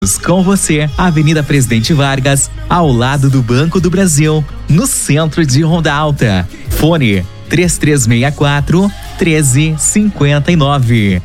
Com você, Avenida Presidente Vargas, ao lado do Banco do Brasil, no centro de Ronda Alta. Fone 3364 1359.